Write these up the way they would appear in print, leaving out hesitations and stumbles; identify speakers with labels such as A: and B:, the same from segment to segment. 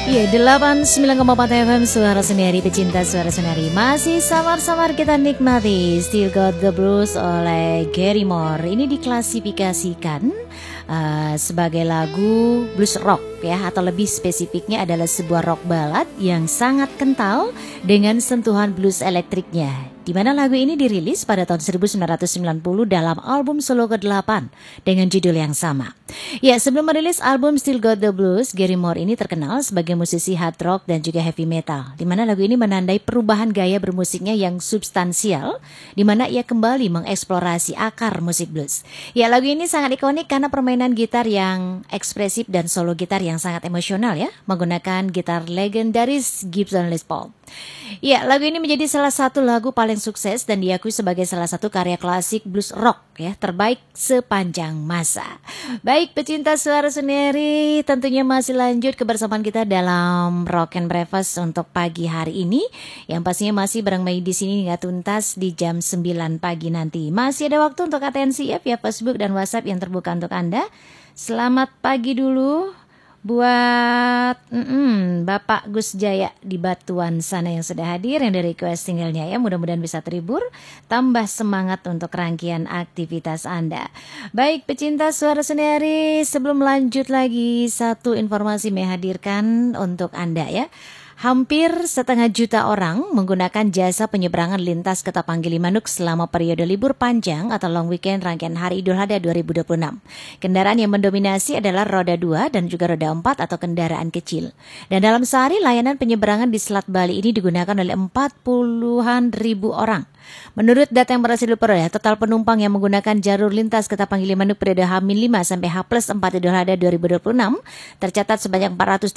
A: Iya, 89,4 FM Suara Senari, pecinta Suara Senari. Masih samar-samar kita nikmati Still Got the Blues oleh Gary Moore. Ini diklasifikasikan sebagai lagu blues rock ya, atau lebih spesifiknya adalah sebuah rock ballad yang sangat kental dengan sentuhan blues elektriknya. Di mana lagu ini dirilis pada tahun 1990 dalam album solo ke-8 dengan judul yang sama. Ya, sebelum merilis album Still Got the Blues, Gary Moore ini terkenal sebagai musisi hard rock dan juga heavy metal. Di mana lagu ini menandai perubahan gaya bermusiknya yang substansial, di mana ia kembali mengeksplorasi akar musik blues. Ya, lagu ini sangat ikonik karena permainan gitar yang ekspresif dan solo gitar yang sangat emosional ya, menggunakan gitar legendaris Gibson Les Paul. Ya, lagu ini menjadi salah satu lagu paling sukses dan diakui sebagai salah satu karya klasik blues rock ya terbaik sepanjang masa. Baik, pecinta Suara Senari, tentunya masih lanjut kebersamaan kita dalam Rock and Breakfast untuk pagi hari ini, yang pastinya masih bareng Mei di sini hingga tuntas di jam 9 pagi nanti. Masih ada waktu untuk atensi ya via Facebook dan WhatsApp yang terbuka untuk Anda. Selamat pagi dulu buat Bapak Gus Jaya di Batuan sana yang sudah hadir, yang dari request singlenya ya, mudah-mudahan bisa terhibur, tambah semangat untuk rangkaian aktivitas Anda. Baik, pecinta Suara Senari, sebelum lanjut lagi, satu informasi menghadirkan untuk Anda ya. Hampir 1,5 juta orang menggunakan jasa penyeberangan lintas Ketapang Gilimanuk selama periode libur panjang atau long weekend rangkaian Hari Idul Adha 2026. Kendaraan yang mendominasi adalah roda 2 dan juga roda 4 atau kendaraan kecil. Dan dalam sehari layanan penyeberangan di Selat Bali ini digunakan oleh 40-an ribu orang. Menurut data yang berhasil diperoleh, total penumpang yang menggunakan jalur lintas Ketapang Gilimanuk periode H-5 sampai H+4 Idul Adha 2026 tercatat sebanyak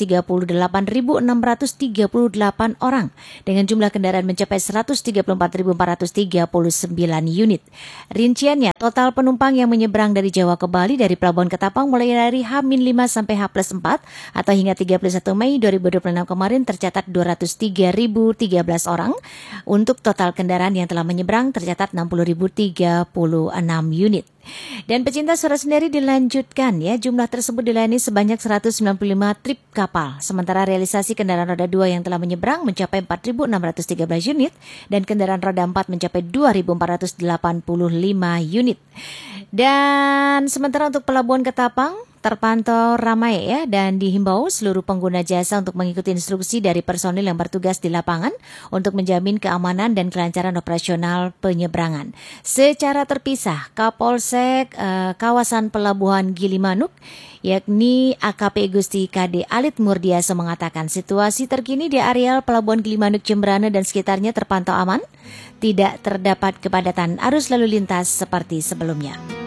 A: 438.638 orang dengan jumlah kendaraan mencapai 134.439 unit. Rinciannya, total penumpang yang menyeberang dari Jawa ke Bali dari Pelabuhan Ketapang mulai dari H-5 sampai H+4 atau hingga 31 Mei 2026 kemarin tercatat 203.013 orang. Untuk total kendaraan yang telah menyeberang tercatat 60.036 unit. Dan pecinta Suara Senari, dilanjutkan ya, jumlah tersebut dilayani sebanyak 195 trip kapal. Sementara realisasi kendaraan roda 2 yang telah menyeberang mencapai 4.613 unit dan kendaraan roda 4 mencapai 2.485 unit. Dan sementara untuk Pelabuhan Ketapang terpantau ramai ya, dan dihimbau seluruh pengguna jasa untuk mengikuti instruksi dari personil yang bertugas di lapangan untuk menjamin keamanan dan kelancaran operasional penyeberangan. Secara terpisah, Kapolsek kawasan Pelabuhan Gilimanuk yakni AKP Gusti KD Alit Murdiasa mengatakan situasi terkini di areal Pelabuhan Gilimanuk, Jembrana dan sekitarnya terpantau aman, tidak terdapat kepadatan arus lalu lintas seperti sebelumnya.